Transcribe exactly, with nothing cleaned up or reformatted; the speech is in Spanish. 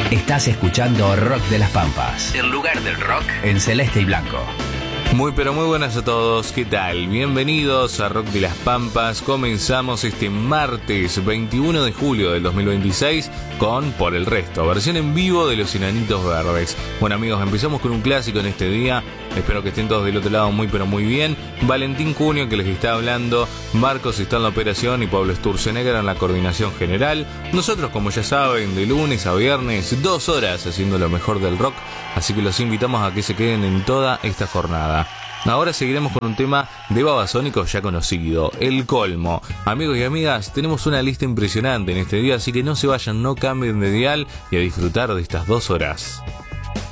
Estás escuchando Rock de las Pampas, el lugar del rock en celeste y blanco. Muy pero muy buenas a todos, ¿qué tal? Bienvenidos a Rock de las Pampas. Comenzamos este martes veintiuno de julio del dos mil veintiséis con Por el Resto, versión en vivo de Los Enanitos Verdes. Bueno amigos, empezamos con un clásico en este día. Espero que estén todos del otro lado muy pero muy bien. Valentín Cunio, que les está hablando, Marcos está en la operación y Pablo Sturzenegger en la coordinación general. Nosotros, como ya saben, de lunes a viernes, dos horas haciendo lo mejor del rock, así que los invitamos a que se queden en toda esta jornada. Ahora seguiremos con un tema de Babasónicos ya conocido, El Colmo. Amigos y amigas, tenemos una lista impresionante en este día, así que no se vayan, no cambien de dial y a disfrutar de estas dos horas.